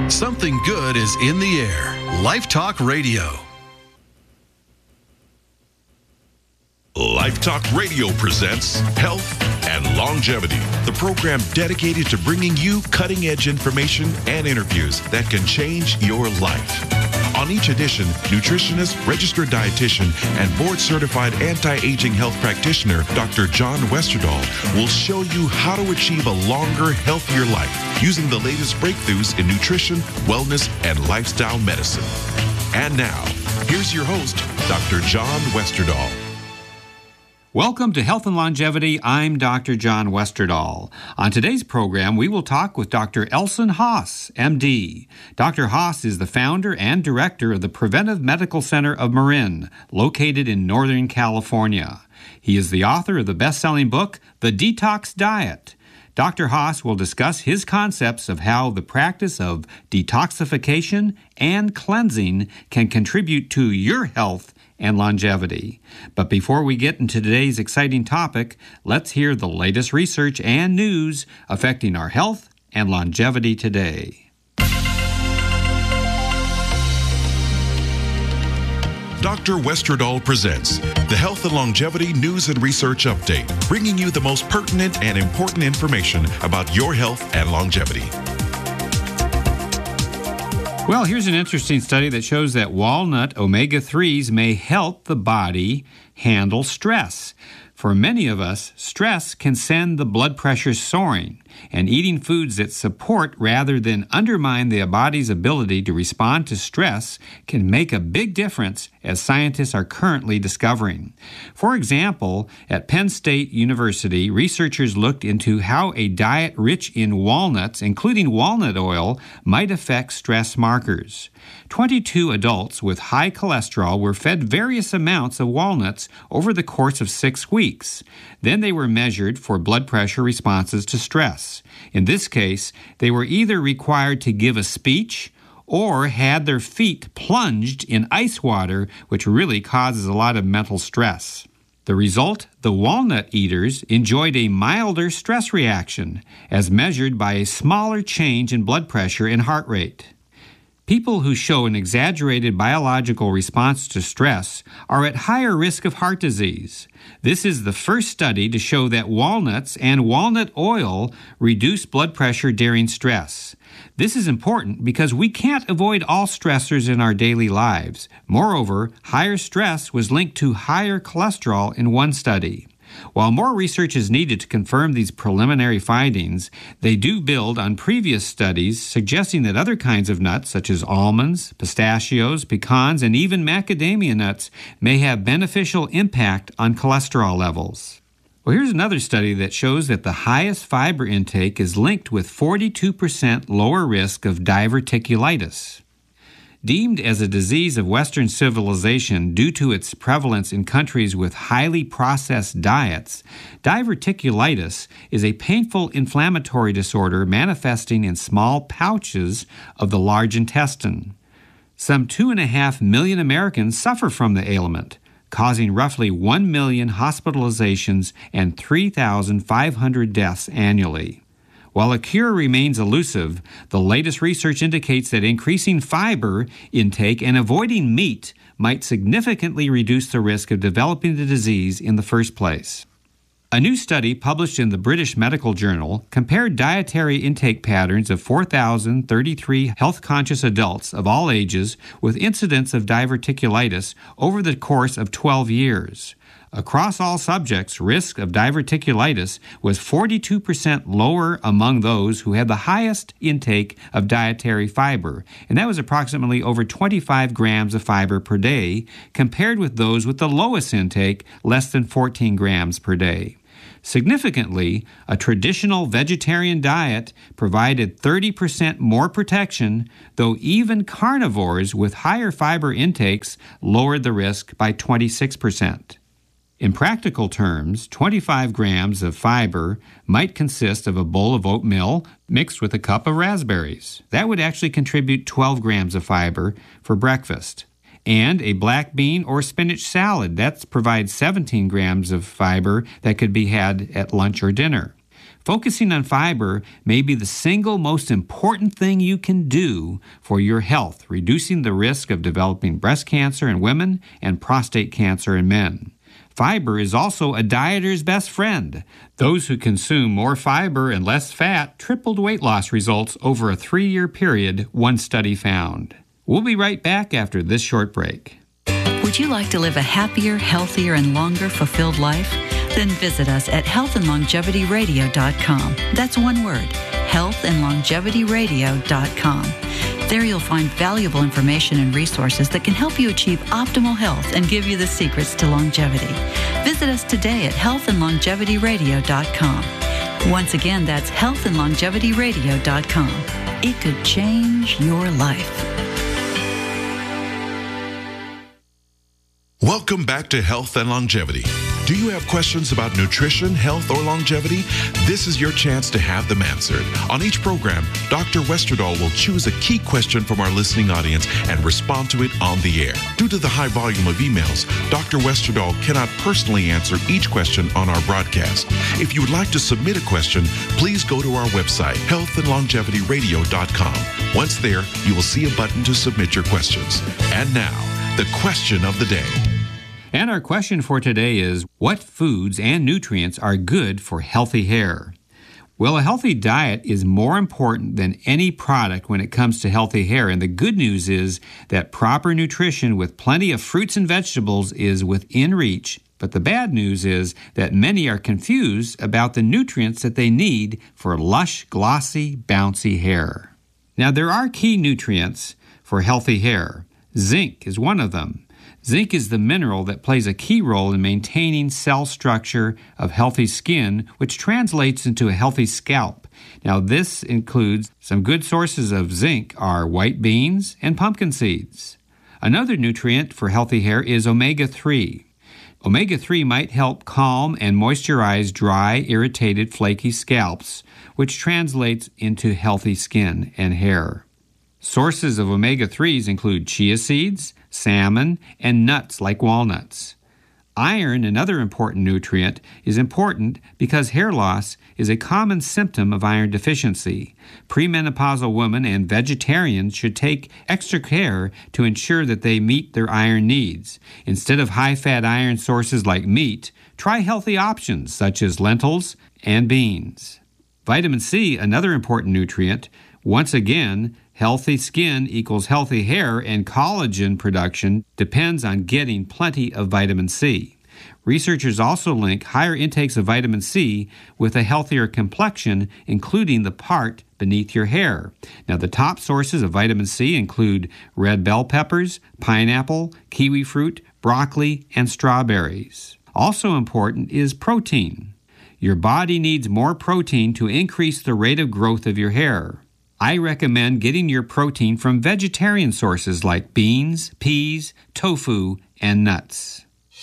Something good is in the air. Life Talk Radio. Life Talk Radio presents Health and Longevity, the program dedicated to bringing you cutting-edge information and interviews that can change your life. On each edition, nutritionist, registered dietitian, and board-certified anti-aging health practitioner, Dr. John Westerdahl, will show you how to achieve a longer, healthier life using the latest breakthroughs in nutrition, wellness, and lifestyle medicine. And now, here's your host, Dr. John Westerdahl. Welcome to Health and Longevity. I'm Dr. John Westerdahl. On today's program, we will talk with Dr. Elson Haas, MD. Dr. Haas is the founder and director of the Preventive Medical Center of Marin, located in Northern California. He is the author of the best-selling book, The Detox Diet. Dr. Haas will discuss his concepts of how the practice of detoxification and cleansing can contribute to your health and longevity. But before we get into today's exciting topic, let's hear the latest research and news affecting our health and longevity today. Dr. Westerdahl presents the Health and Longevity News and Research Update, bringing you the most pertinent and important information about your health and longevity. Well, here's an interesting study that shows that walnut omega-3s may help the body handle stress. For many of us, stress can send the blood pressure soaring, and eating foods that support rather than undermine the body's ability to respond to stress can make a big difference, as scientists are currently discovering. For example, at Penn State University, researchers looked into how a diet rich in walnuts, including walnut oil, might affect stress markers. 22 adults with high cholesterol were fed various amounts of walnuts over the course of 6 weeks. Then they were measured for blood pressure responses to stress. In this case, they were either required to give a speech or had their feet plunged in ice water, which really causes a lot of mental stress. The result, the walnut eaters enjoyed a milder stress reaction, as measured by a smaller change in blood pressure and heart rate. People who show an exaggerated biological response to stress are at higher risk of heart disease. This is the first study to show that walnuts and walnut oil reduce blood pressure during stress. This is important because we can't avoid all stressors in our daily lives. Moreover, higher stress was linked to higher cholesterol in one study. While more research is needed to confirm these preliminary findings, they do build on previous studies suggesting that other kinds of nuts, such as almonds, pistachios, pecans, and even macadamia nuts, may have beneficial impact on cholesterol levels. Well, here's another study that shows that the highest fiber intake is linked with 42% lower risk of diverticulitis. Deemed as a disease of Western civilization due to its prevalence in countries with highly processed diets, diverticulitis is a painful inflammatory disorder manifesting in small pouches of the large intestine. Some 2.5 million Americans suffer from the ailment, causing roughly 1 million hospitalizations and 3,500 deaths annually. While a cure remains elusive, the latest research indicates that increasing fiber intake and avoiding meat might significantly reduce the risk of developing the disease in the first place. A new study published in the British Medical Journal compared dietary intake patterns of 4,033 health-conscious adults of all ages with incidence of diverticulitis over the course of 12 years. Across all subjects, risk of diverticulitis was 42% lower among those who had the highest intake of dietary fiber, and that was approximately over 25 grams of fiber per day, compared with those with the lowest intake, less than 14 grams per day. Significantly, a traditional vegetarian diet provided 30% more protection, though even carnivores with higher fiber intakes lowered the risk by 26%. In practical terms, 25 grams of fiber might consist of a bowl of oatmeal mixed with a cup of raspberries. That would actually contribute 12 grams of fiber for breakfast. And a black bean or spinach salad, that provides 17 grams of fiber that could be had at lunch or dinner. Focusing on fiber may be the single most important thing you can do for your health, reducing the risk of developing breast cancer in women and prostate cancer in men. Fiber is also a dieter's best friend. Those who consume more fiber and less fat tripled weight loss results over a 3-year period, one study found. We'll be right back after this short break. Would you like to live a happier, healthier, and longer fulfilled life? Then visit us at healthandlongevityradio.com. That's one word, healthandlongevityradio.com. There you'll find valuable information and resources that can help you achieve optimal health and give you the secrets to longevity. Visit us today at healthandlongevityradio.com. Once again, that's healthandlongevityradio.com. It could change your life. Welcome back to Health and Longevity. Do you have questions about nutrition, health, or longevity? This is your chance to have them answered. On each program, Dr. Westerdahl will choose a key question from our listening audience and respond to it on the air. Due to the high volume of emails, Dr. Westerdahl cannot personally answer each question on our broadcast. If you would like to submit a question, please go to our website, healthandlongevityradio.com. Once there, you will see a button to submit your questions. And now, the question of the day. And our question for today is, what foods and nutrients are good for healthy hair? Well, a healthy diet is more important than any product when it comes to healthy hair. And the good news is that proper nutrition with plenty of fruits and vegetables is within reach. But the bad news is that many are confused about the nutrients that they need for lush, glossy, bouncy hair. Now, there are key nutrients for healthy hair. Zinc is one of them. Zinc is the mineral that plays a key role in maintaining cell structure of healthy skin, which translates into a healthy scalp. Now, this includes some good sources of zinc are white beans and pumpkin seeds. Another nutrient for healthy hair is omega-3. Omega-3 might help calm and moisturize dry, irritated, flaky scalps, which translates into healthy skin and hair. Sources of omega-3s include chia seeds, salmon, and nuts like walnuts. Iron, another important nutrient, is important because hair loss is a common symptom of iron deficiency. Premenopausal women and vegetarians should take extra care to ensure that they meet their iron needs. Instead of high-fat iron sources like meat, try healthy options such as lentils and beans. Vitamin C, another important nutrient. Once again, healthy skin equals healthy hair, and collagen production depends on getting plenty of vitamin C. Researchers also link higher intakes of vitamin C with a healthier complexion, including the part beneath your hair. Now, the top sources of vitamin C include red bell peppers, pineapple, kiwi fruit, broccoli, and strawberries. Also important is protein. Your body needs more protein to increase the rate of growth of your hair. I recommend getting your protein from vegetarian sources like beans, peas, tofu, and nuts.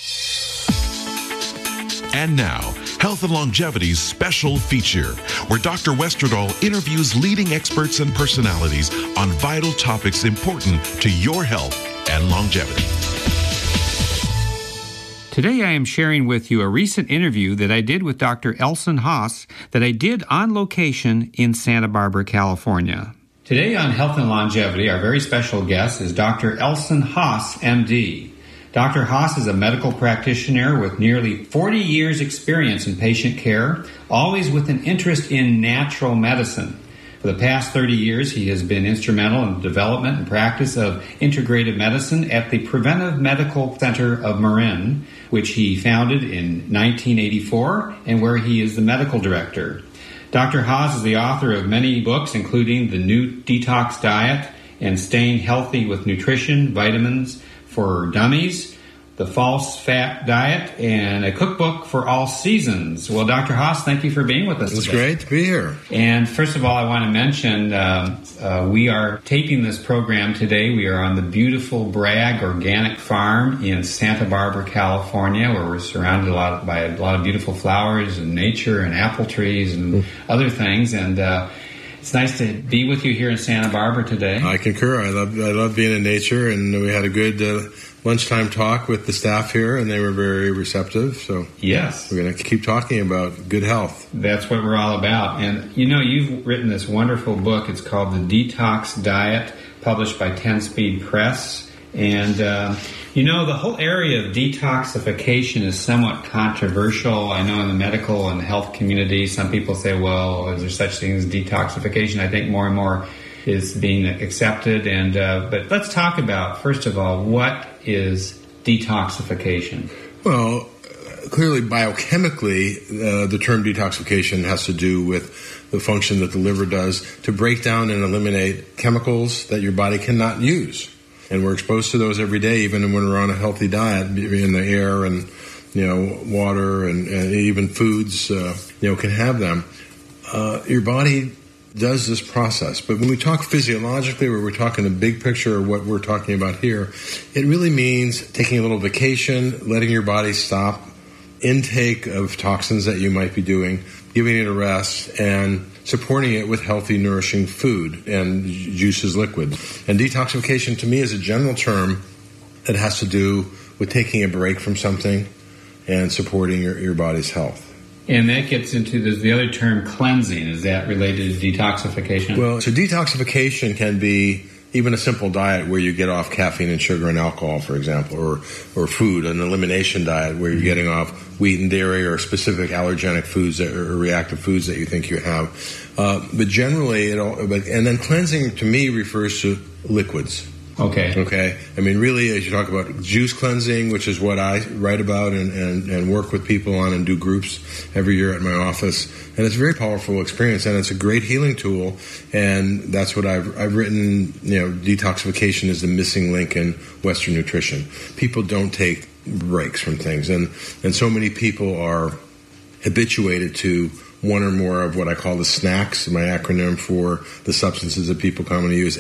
And now, Health and Longevity's special feature, where Dr. Westerdahl interviews leading experts and personalities on vital topics important to your health and longevity. Today I am sharing with you a recent interview that I did with Dr. Elson Haas that I did on location in Santa Barbara, California. Today on Health and Longevity, our very special guest is Dr. Elson Haas, MD. Dr. Haas is a medical practitioner with nearly 40 years' experience in patient care, always with an interest in natural medicine. For the past 30 years, he has been instrumental in the development and practice of integrative medicine at the Preventive Medical Center of Marin, which he founded in 1984 and where he is the medical director. Dr. Haas is the author of many books, including The New Detox Diet and Staying Healthy with Nutrition, Vitamins for Dummies, The False Fat Diet, and a cookbook for all seasons. Well, Dr. Haas, thank you for being with us today. It's great to be here. And first of all, I want to mention we are taping this program today. We are on the beautiful Bragg Organic Farm in Santa Barbara, California, where we're surrounded by a lot of beautiful flowers and nature and apple trees and other things. And It's nice to be with you here in Santa Barbara today. I concur. I love being in nature, and we had a good lunchtime talk with the staff here, and they were very receptive. So yes, we're going to keep talking about good health. That's what we're all about. And you've written this wonderful book. It's called The Detox Diet, published by 10 Speed Press. And the whole area of detoxification is somewhat controversial. I know in the medical and health community, some people say, well, is there such thing as detoxification? I think more and more is being accepted. But let's talk about, first of all, what is detoxification? Well, clearly biochemically, the term detoxification has to do with the function that the liver does to break down and eliminate chemicals that your body cannot use. And we're exposed to those every day, even when we're on a healthy diet, in the air and, water and even foods, can have them. Your body does this process. But when we talk physiologically, where we're talking the big picture of what we're talking about here, it really means taking a little vacation, letting your body stop intake of toxins that you might be doing, giving it a rest, and supporting it with healthy, nourishing food and juices, liquids. And detoxification, to me, is a general term that has to do with taking a break from something and supporting your body's health. And that gets into the other term, cleansing. Is that related to detoxification? Well, so detoxification can be even a simple diet where you get off caffeine and sugar and alcohol, for example, or food, an elimination diet where you're getting off wheat and dairy or specific allergenic foods or reactive foods that you think you have. But generally, and then cleansing to me refers to liquids. Okay. I mean, really, as you talk about juice cleansing, which is what I write about and work with people on and do groups every year at my office, and it's a very powerful experience, and it's a great healing tool. And that's what I've written. Detoxification is the missing link in Western nutrition. People don't take breaks from things, and so many people are habituated to one or more of what I call the snacks, my acronym for the substances that people commonly use,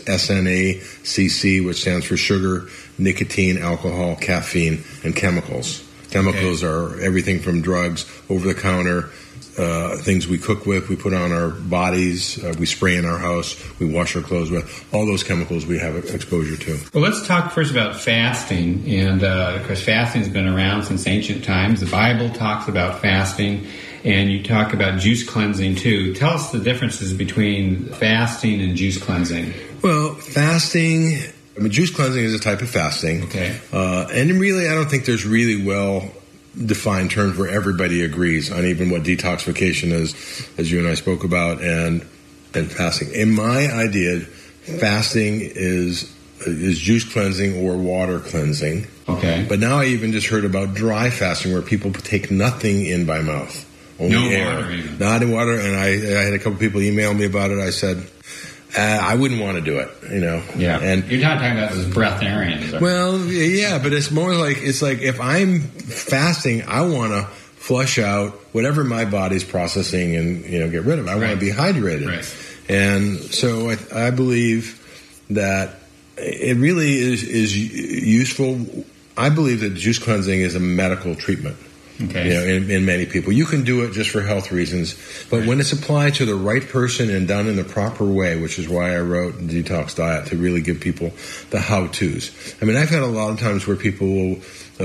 SNACC, which stands for sugar, nicotine, alcohol, caffeine, and chemicals. Chemicals are everything from drugs, over-the-counter, things we cook with, we put on our bodies, we spray in our house, we wash our clothes with, all those chemicals we have exposure to. Well, let's talk first about fasting. And, of course, fasting has been around since ancient times. The Bible talks about fasting. And you talk about juice cleansing, too. Tell us the differences between fasting and juice cleansing. Well, fasting, juice cleansing is a type of fasting. Okay. And really, I don't think there's really well-defined terms where everybody agrees on even what detoxification is, as you and I spoke about, and fasting. In my idea, fasting is juice cleansing or water cleansing. Okay. But now I even just heard about dry fasting, where people take nothing in by mouth. Only air. Water even. Not in water. And I had a couple people email me about it. I said, I wouldn't want to do it, Yeah. And you're not talking about this breatharian. Well, yeah, but it's more like, if I'm fasting, I want to flush out whatever my body's processing and, get rid of. I want to be hydrated. Right. And so I believe that it really is useful. I believe that juice cleansing is a medical treatment. Okay. In many people. You can do it just for health reasons, but when it's applied to the right person and done in the proper way, which is why I wrote the Detox Diet, to really give people the how-tos. I mean, I've had a lot of times where people will,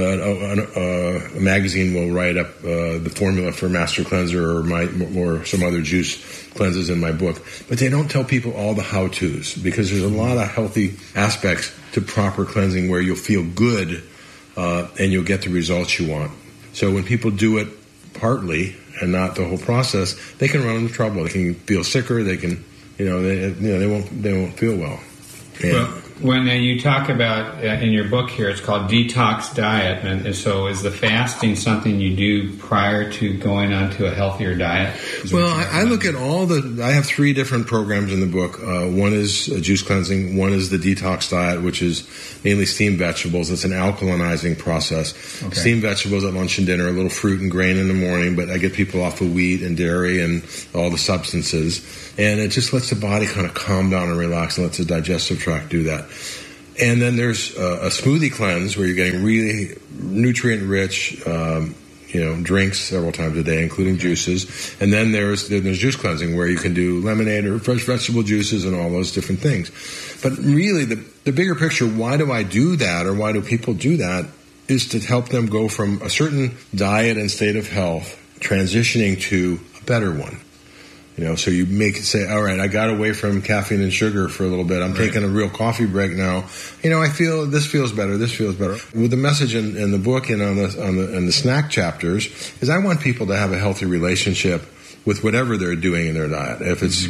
a magazine will write up the formula for Master Cleanser or some other juice cleanses in my book, but they don't tell people all the how-tos, because there's a lot of healthy aspects to proper cleansing where you'll feel good and you'll get the results you want. So when people do it partly and not the whole process, they can run into trouble. They can feel sicker. They can, they won't feel well. Yeah. Well, when you talk about in your book here, it's called Detox Diet, and so is the fasting something you do prior to going on to a healthier diet? Well, I look at I have 3 different programs in the book. One is juice cleansing. One is the Detox Diet, which is mainly steamed vegetables. It's an alkalinizing process. Okay. Steamed vegetables at lunch and dinner, a little fruit and grain in the morning, but I get people off of wheat and dairy and all the substances. And it just lets the body kind of calm down and relax, and lets the digestive tract do that. And then there's a smoothie cleanse where you're getting really nutrient-rich, drinks several times a day, including juices. And then there's juice cleansing, where you can do lemonade or fresh vegetable juices and all those different things. But really, the bigger picture, why do I do that, or why do people do that, is to help them go from a certain diet and state of health transitioning to a better one. So you say, all right, I got away from caffeine and sugar for a little bit. I'm taking a real coffee break now. I feel this feels better. This feels better. With the message in the book and on the snack chapters is I want people to have a healthy relationship with whatever they're doing in their diet. If it's,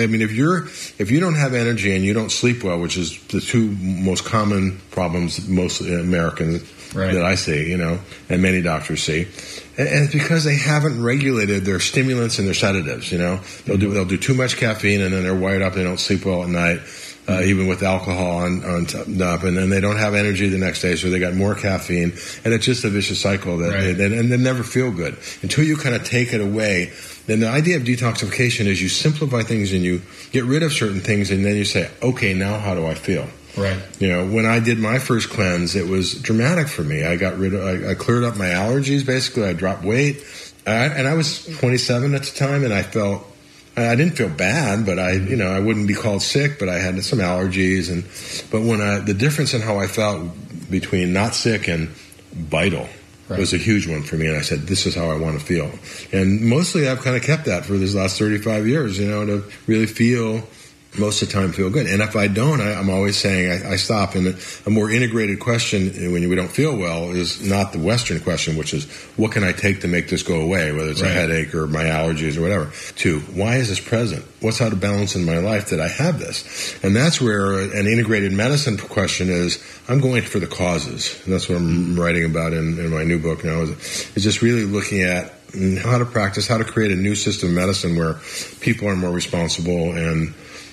if you don't have energy and you don't sleep well, which is the two most common problems most Americans that I see, and many doctors see. And it's because they haven't regulated their stimulants and their sedatives. They'll do too much caffeine, and then they're wired up. They don't sleep well at night, even with alcohol on top, and then they don't have energy the next day, so they got more caffeine, and it's just a vicious cycle and they never feel good until you kind of take it away. Then the idea of detoxification is you simplify things and you get rid of certain things, and then you say, okay, now how do I feel? Right. When I did my first cleanse, it was dramatic for me. I I cleared up my allergies, basically. I dropped weight. And I was 27 at the time, and I didn't feel bad, but I wouldn't be called sick, but I had some allergies. But when the difference in how I felt between not sick and vital was a huge one for me. And I said, this is how I want to feel. And mostly I've kind of kept that for these last 35 years, to really feel, most of the time, feel good. And if I don't, I'm always saying I stop. And a more integrated question when we don't feel well is not the Western question, which is, what can I take to make this go away, whether it's a headache or my allergies or whatever, to why is this present? What's out of balance in my life that I have this? And that's where an integrated medicine question is. I'm going for the causes. And that's what I'm writing about in my new book now, is just really looking at how to practice, how to create a new system of medicine where people are more responsible and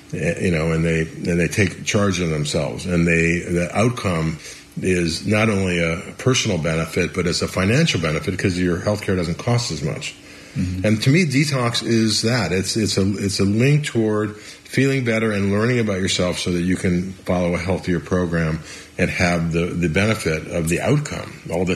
they take charge of themselves, and the outcome is not only a personal benefit, but it's a financial benefit because your healthcare doesn't cost as much. Mm-hmm. And to me, detox is that. It's a link toward feeling better and learning about yourself so that you can follow a healthier program and have the benefit of the outcome.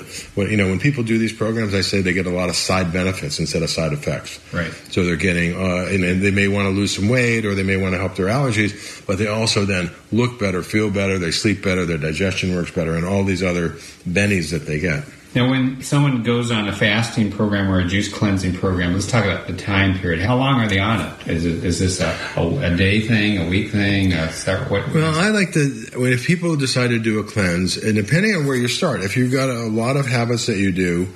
When people do these programs, I say they get a lot of side benefits instead of side effects. Right. So they're getting, and they may want to lose some weight, or they may want to help their allergies, but they also then look better, feel better, they sleep better, their digestion works better, and all these other bennies that they get. Now, when someone goes on a fasting program or a juice cleansing program, let's talk about the time period. How long are they on it? Is this a day thing, a week thing? Well, I like if people decide to do a cleanse, and depending on where you start, if you've got a lot of habits that you do,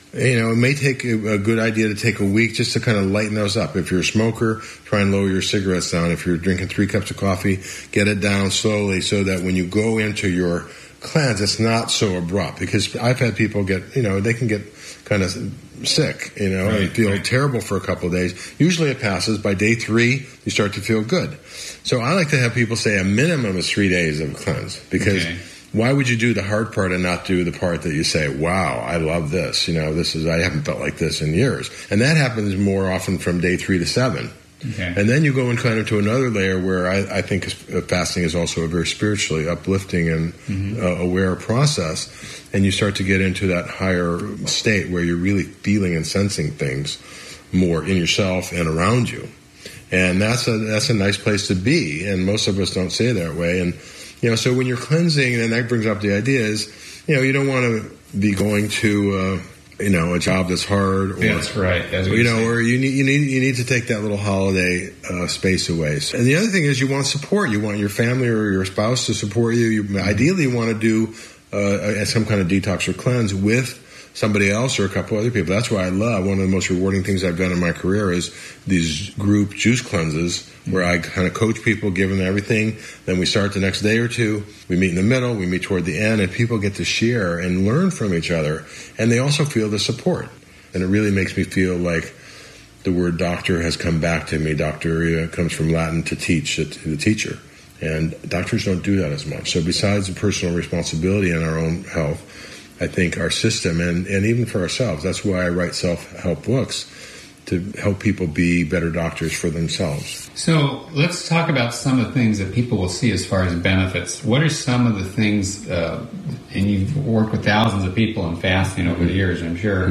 it may take a good idea to take a week just to kind of lighten those up. If you're a smoker, try and lower your cigarettes down. If you're drinking 3 cups of coffee, get it down slowly so that when you go into your cleanse, it's not so abrupt, because I've had people get, they can get kind of sick, and feel terrible for a couple of days. Usually it passes. By day 3, you start to feel good. So I like to have people say a minimum is 3 days of a cleanse, because why would you do the hard part and not do the part that you say, wow, I love this. I haven't felt like this in years. And that happens more often from day 3 to 7. Okay. And then you go in kind of to another layer where I think fasting is also a very spiritually uplifting and aware process. And you start to get into that higher state where you're really feeling and sensing things more in yourself and around you. And that's a nice place to be. And most of us don't say it that way. And, so when you're cleansing, and that brings up the idea is, you don't want to be going to a job that's hard, or that's right. Or you need to take that little holiday space away. And the other thing is, you want support. You want your family or your spouse to support you. Ideally, you want to do some kind of detox or cleanse with somebody else or a couple other people. That's why I love, one of the most rewarding things I've done in my career is these group juice cleanses, where I kind of coach people, give them everything. Then we start the next day or two. We meet in the middle. We meet toward the end, and people get to share and learn from each other. And they also feel the support. And it really makes me feel like the word doctor has come back to me. Doctor comes from Latin to teach, the teacher. And doctors don't do that as much. So besides the personal responsibility in our own health, I think our system, and even for ourselves, that's why I write self-help books, to help people be better doctors for themselves. So let's talk about some of the things that people will see as far as benefits. What are some of the things, and you've worked with thousands of people in fasting over the years, I'm sure,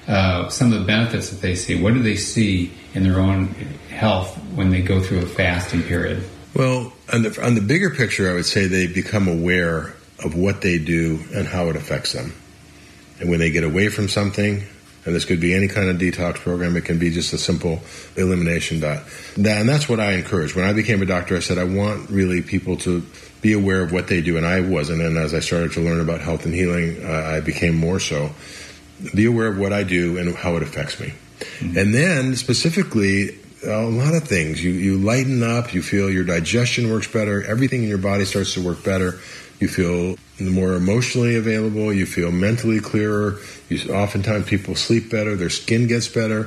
some of the benefits that they see. What do they see in their own health when they go through a fasting period? Well, on the bigger picture, I would say they become aware of what they do and how it affects them. And when they get away from something, and this could be any kind of detox program, it can be just a simple elimination diet. And that's what I encourage. When I became a doctor, I said I want really people to be aware of what they do, and I wasn't. And as I started to learn about health and healing, I became more so. Be aware of what I do and how it affects me. Mm-hmm. And then specifically, a lot of things. You lighten up, you feel your digestion works better, everything in your body starts to work better. You feel more emotionally available, you feel mentally clearer. Oftentimes people sleep better, their skin gets better.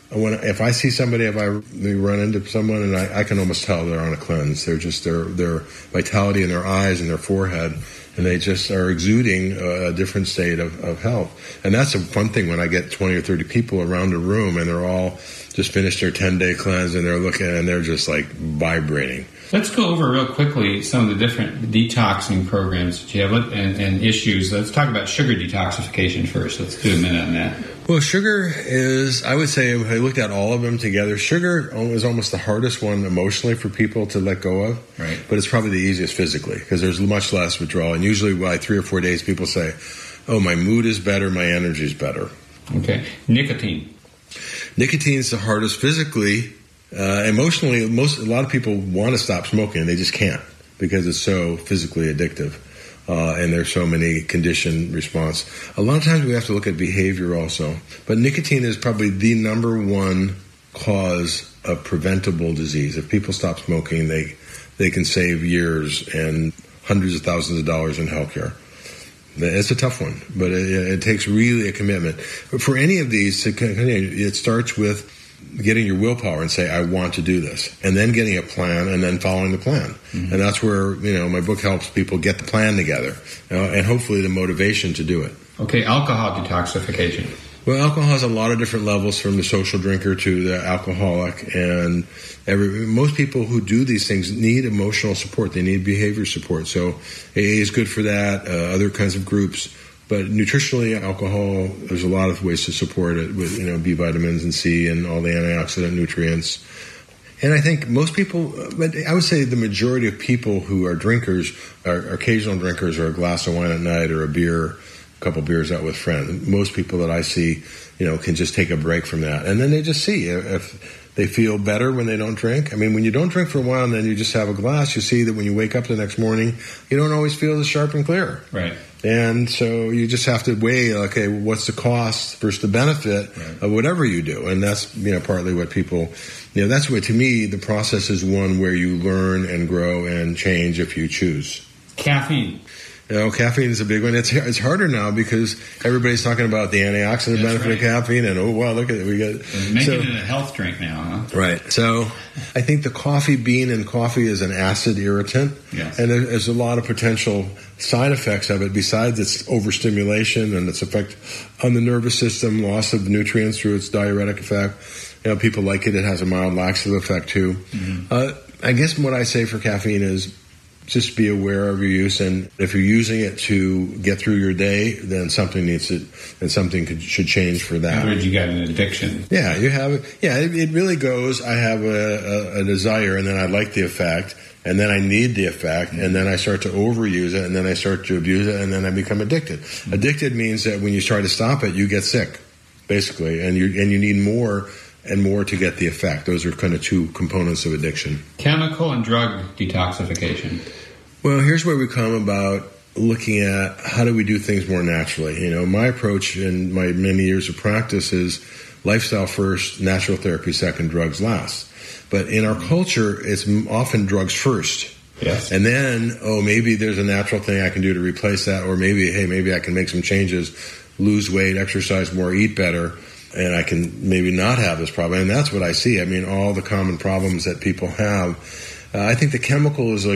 If I see somebody, if I run into someone, and I can almost tell they're on a cleanse. They're just their vitality in their eyes and their forehead, and they just are exuding a different state of health. And that's a fun thing when I get 20 or 30 people around a room and they're all just finished their 10-day cleanse and they're looking and they're just like vibrating. Let's go over real quickly some of the different detoxing programs that you have and issues. Let's talk about sugar detoxification first. Let's do a minute on that. Well, sugar is, I would say, if I looked at all of them together, sugar is almost the hardest one emotionally for people to let go of. Right. But it's probably the easiest physically because there's much less withdrawal. And usually by 3 or 4 days, people say, oh, my mood is better, my energy is better. Okay. Nicotine. Nicotine is the hardest physically. Emotionally, a lot of people want to stop smoking and they just can't because it's so physically addictive. And there's so many conditioned response. A lot of times we have to look at behavior also. But nicotine is probably the number one cause of preventable disease. If people stop smoking, they can save years and hundreds of thousands of dollars in healthcare. It's a tough one, but it takes really a commitment. For any of these, it starts with getting your willpower and say, I want to do this, and then getting a plan and then following the plan. Mm-hmm. And that's where, my book helps people get the plan together and hopefully the motivation to do it. Okay, alcohol detoxification. Well, alcohol has a lot of different levels from the social drinker to the alcoholic, and most people who do these things need emotional support. They need behavior support. So AA is good for that, other kinds of groups. But nutritionally, alcohol, there's a lot of ways to support it with, B vitamins and C and all the antioxidant nutrients. And I think most people, but I would say the majority of people who are drinkers are occasional drinkers or a glass of wine at night or a couple beers out with friends. Most people that I see, can just take a break from that. And then they just see if they feel better when they don't drink. I mean, when you don't drink for a while and then you just have a glass, you see that when you wake up the next morning, you don't always feel as sharp and clear. Right. And so you just have to weigh, okay, what's the cost versus the benefit of whatever you do. And that's, partly what people, that's what, to me, the process is one where you learn and grow and change if you choose. Caffeine. Caffeine is a big one. It's harder now because everybody's talking about the antioxidant benefit of caffeine, and look at it, we got making it a health drink now, huh? Right. So I think the coffee bean in coffee is an acid irritant, yes. And there's a lot of potential side effects of it besides its overstimulation and its effect on the nervous system, loss of nutrients through its diuretic effect. People like it. It has a mild laxative effect too. Mm-hmm. I guess what I say for caffeine is, just be aware of your use, and if you're using it to get through your day, then something needs it, and something should change for that. In other words, you got an addiction. Yeah, you have it. Yeah, it really goes. I have a desire, and then I like the effect, and then I need the effect, and then I start to overuse it, and then I start to abuse it, and then I become addicted. Mm-hmm. Addicted means that when you try to stop it, you get sick, basically, and you need more and more to get the effect. Those are kind of two components of addiction. Chemical and drug detoxification. Well, here's where we come about looking at how do we do things more naturally. My approach in my many years of practice is lifestyle first, natural therapy second, drugs last. But in our culture, it's often drugs first. Yes. And then, maybe there's a natural thing I can do to replace that, or maybe I can make some changes, lose weight, exercise more, eat better, and I can maybe not have this problem. And that's what I see. I mean, all the common problems that people have. I think the chemical is like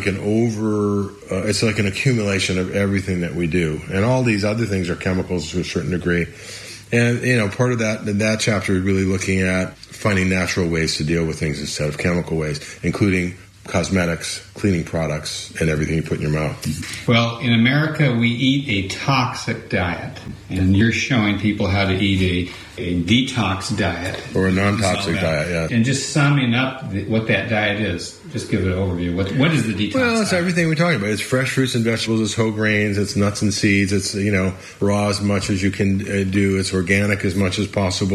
it's like an accumulation of everything that we do. And all these other things are chemicals to a certain degree. And, part of that chapter is really looking at finding natural ways to deal with things instead of chemical ways, including cosmetics, cleaning products, and everything you put in your mouth. Well, in America, we eat a toxic diet, and you're showing people how to eat a detox diet. Or a non-toxic diet, yeah. And just summing up what that diet is, just give it an overview. What is the detox Well, it's diet? everything we're talking about. It's fresh fruits and vegetables, it's whole grains, it's nuts and seeds, it's, raw as much as you can do, it's organic as much as possible.